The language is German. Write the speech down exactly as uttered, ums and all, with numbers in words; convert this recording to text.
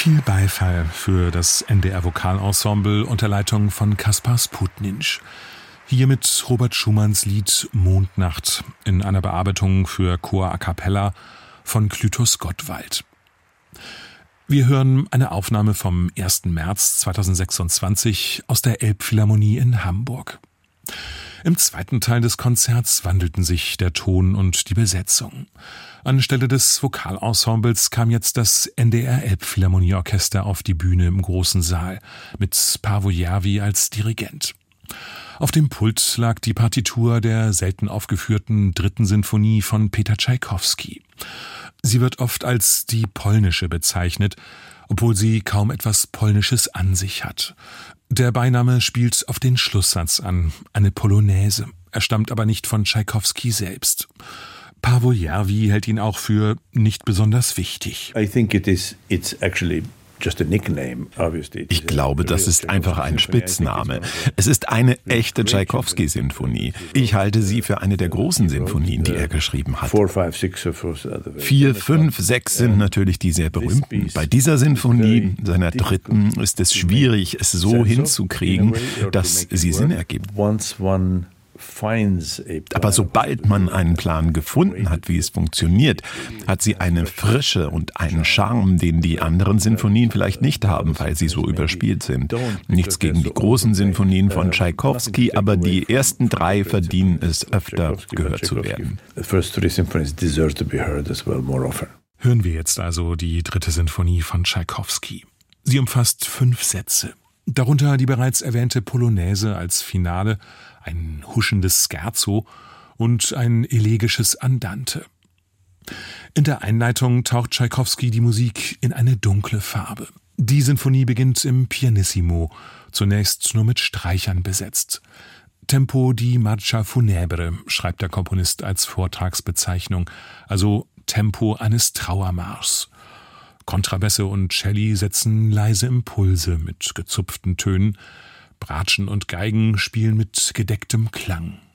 Viel Beifall für das N D R-Vokalensemble unter Leitung von Kaspar Sputnitsch. Hier mit Robert Schumanns Lied Mondnacht in einer Bearbeitung für Chor a cappella von Clytus Gottwald. Wir hören eine Aufnahme vom ersten März zweitausendsechsundzwanzig aus der Elbphilharmonie in Hamburg. Im zweiten Teil des Konzerts wandelten sich der Ton und die Besetzung. Anstelle des Vokalensembles kam jetzt das N D R Elbphilharmonieorchester auf die Bühne im großen Saal mit Paavo Järvi als Dirigent. Auf dem Pult lag die Partitur der selten aufgeführten dritten Sinfonie von Peter Tschaikowski. Sie wird oft als die polnische bezeichnet, obwohl sie kaum etwas Polnisches an sich hat. Der Beiname spielt auf den Schlusssatz an, eine Polonaise. Er stammt aber nicht von Tschaikowski selbst. Paavo Järvi hält ihn auch für nicht besonders wichtig. I think it is, it's actually Ich glaube, das ist einfach ein Spitzname. Es ist eine echte Tschaikowski-Sinfonie. Ich halte sie für eine der großen Sinfonien, die er geschrieben hat. Vier, fünf, sechs sind natürlich die sehr berühmten. Bei dieser Sinfonie, seiner dritten, ist es schwierig, es so hinzukriegen, dass sie Sinn ergibt. Aber sobald man einen Plan gefunden hat, wie es funktioniert, hat sie eine Frische und einen Charme, den die anderen Sinfonien vielleicht nicht haben, weil sie so überspielt sind. Nichts gegen die großen Sinfonien von Tschaikowski, aber die ersten drei verdienen es, öfter gehört zu werden. Hören wir jetzt also die dritte Sinfonie von Tschaikowski. Sie umfasst fünf Sätze. Darunter die bereits erwähnte Polonaise als Finale, ein huschendes Scherzo und ein elegisches Andante. In der Einleitung taucht Tschaikowski die Musik in eine dunkle Farbe. Die Sinfonie beginnt im Pianissimo, zunächst nur mit Streichern besetzt. Tempo di marcia funebre, schreibt der Komponist als Vortragsbezeichnung, also Tempo eines Trauermarschs. Kontrabässe und Celli setzen leise Impulse mit gezupften Tönen, Bratschen und Geigen spielen mit gedecktem Klang.